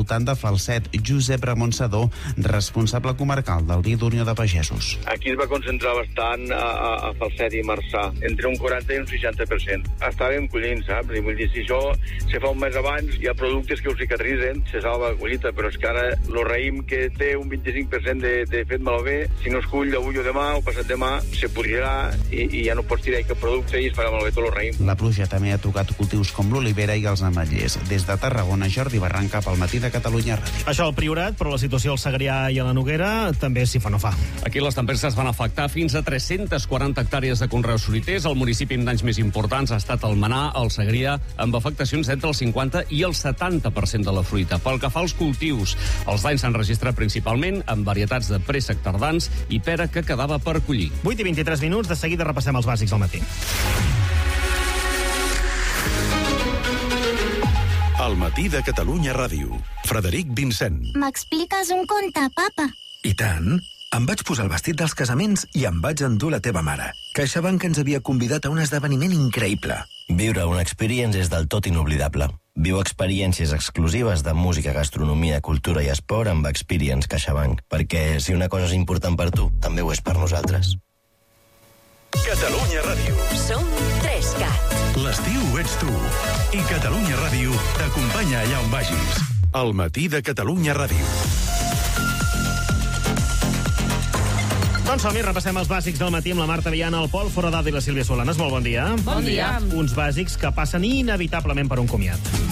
consultant de Falset, Josep Ramon Sedó, responsable comarcal del vi d'Unió de Pagesos. Aquí es va concentrar bastant a Falset i Marçà, entre un 40 i un 60%. Estàvem collint, saps? I vull dir, si això se fa un mes abans, hi ha productes que ho cicatritzen, se salva la collita, però és que ara el raïm que té un 25% de fet malbé, si no es cull avui o demà o passat demà, se pudrirà i ja no pots tirar cap producte i es farà malbé tot el raïm. La pluja també ha tocat cultius com l'olivera i els ametllers. Des de Tarragona, Jordi Barranca, pel Matí de Catalunya Ràdio. Això al Priorat, però la situació al Segrià i a la Noguera també s'hi fa no fa. Aquí les tempestes van afectar fins a 340 hectàrees de conreus fruiters. El municipi amb danys més importants ha estat Almenar, el Segrià, amb afectacions entre el 50 i el 70% de la fruita. Pel que fa als cultius, els danys s'han registrat principalment amb varietats de préssec tardans i pera que quedava per collir. 8 i 23 minuts, de seguida repassem els bàsics del matí. El Matí de Catalunya Ràdio. Frederic Vincent. M'expliques un conte, papa? I tant. Em vaig posar el vestit dels casaments i em vaig endur la teva mare. CaixaBank ens havia convidat a un esdeveniment increïble. Viure una experience és del tot inoblidable. Viu experiències exclusives de música, gastronomia, cultura i esport amb Experience CaixaBank, perquè si una cosa és important per tu, també ho és per nosaltres. Catalunya Ràdio. Som 3CAT. L'estiu ets tu. I Catalunya Ràdio t'acompanya allà on vagis. El Matí de Catalunya Ràdio. Doncs som-hi, repassem els bàsics del matí amb la Marta Viana, el Pol Foradada i la Sílvia Solanes. Molt bon dia. Bon dia. Uns bàsics que passen inevitablement per un comiat.